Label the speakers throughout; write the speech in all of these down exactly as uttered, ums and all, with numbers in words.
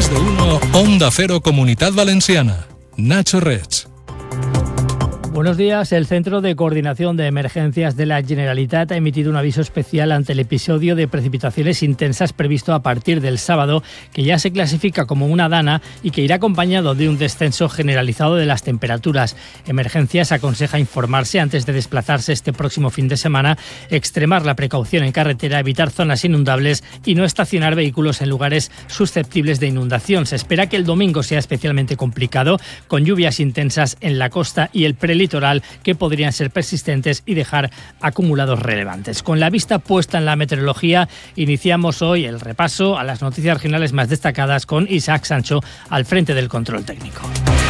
Speaker 1: Más de uno, Onda Cero Comunidad Valenciana. Nacho Reig.
Speaker 2: Buenos días. El Centro de Coordinación de Emergencias de la Generalitat ha emitido un aviso especial ante el episodio de precipitaciones intensas previsto a partir del sábado, que ya se clasifica como una dana y que irá acompañado de un descenso generalizado de las temperaturas. Emergencias aconseja informarse antes de desplazarse este próximo fin de semana, extremar la precaución en carretera, evitar zonas inundables y no estacionar vehículos en lugares susceptibles de inundación. Se espera que el domingo sea especialmente complicado, con lluvias intensas en la costa y el prelitoral que podrían ser persistentes y dejar acumulados relevantes. Con la vista puesta en la meteorología, iniciamos hoy el repaso a las noticias regionales más destacadas con Isaac Sancho al frente del control técnico.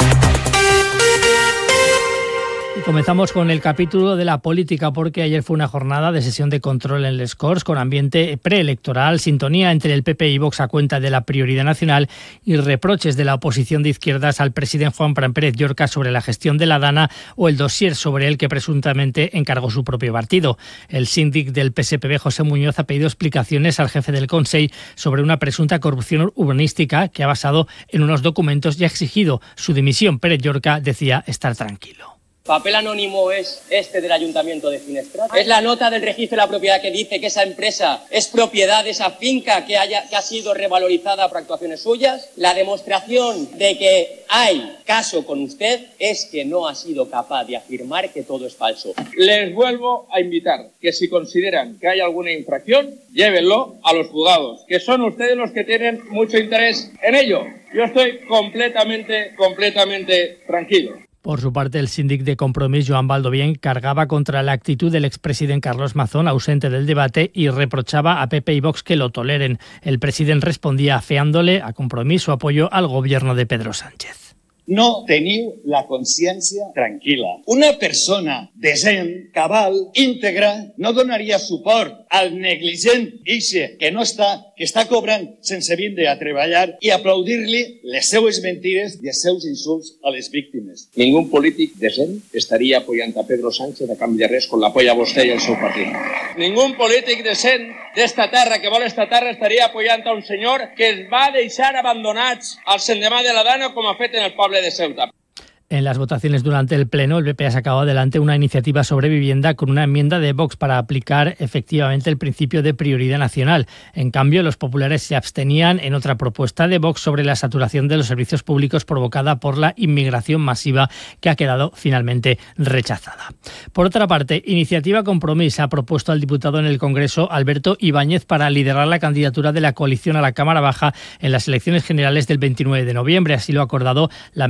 Speaker 2: Y comenzamos con el capítulo de la política, porque ayer fue una jornada de sesión de control en Les Corts con ambiente preelectoral, sintonía entre el P P y Vox a cuenta de la prioridad nacional y reproches de la oposición de izquierdas al presidente Juan Fran Pérez Llorca sobre la gestión de la Dana o el dossier sobre el que presuntamente encargó su propio partido. El síndic del P S P B, José Muñoz, ha pedido explicaciones al jefe del Consell sobre una presunta corrupción urbanística que ha basado en unos documentos y ha exigido su dimisión. Pérez Llorca decía estar tranquilo.
Speaker 3: Papel anónimo es este del Ayuntamiento de Finestrat. Es la nota del registro de la propiedad que dice que esa empresa es propiedad de esa finca que, haya, que ha sido revalorizada por actuaciones suyas. La demostración de que hay caso con usted es que no ha sido capaz de afirmar que todo es falso.
Speaker 4: Les vuelvo a invitar que si consideran que hay alguna infracción, llévenlo a los juzgados, que son ustedes los que tienen mucho interés en ello. Yo estoy completamente, completamente tranquilo.
Speaker 2: Por su parte, el síndic de Compromís, Joan Baldovín, cargaba contra la actitud del expresidente Carlos Mazón, ausente del debate, y reprochaba a P P y Vox que lo toleren. El presidente respondía afeándole a Compromís su apoyo al gobierno de Pedro Sánchez.
Speaker 5: No teniu la consciència tranquil·la. Una persona decent, cabal, íntegra, no donaria suport al negligent ixe que no està, que està cobrant sense vindre a treballar i aplaudir-li les seues mentides i els seus insults a les víctimes.
Speaker 4: Ningún polític decent estaria apoyant a Pedro Sánchez a canvi de res con l'apoya a vostè i al seu partit. Ningún polític decent d'esta terra, que vol esta terra, estaria apoyant a un senyor que es va deixar abandonats al sendemà de la Dana com ha fet en el poble de Ceuta.
Speaker 2: En las votaciones durante el Pleno, el P P ha sacado adelante una iniciativa sobre vivienda con una enmienda de Vox para aplicar efectivamente el principio de prioridad nacional. En cambio, los populares se abstenían en otra propuesta de Vox sobre la saturación de los servicios públicos provocada por la inmigración masiva, que ha quedado finalmente rechazada. Por otra parte, Iniciativa Compromís ha propuesto al diputado en el Congreso, Alberto Ibáñez, para liderar la candidatura de la coalición a la Cámara Baja en las elecciones generales del veintinueve de noviembre. Así lo ha acordado la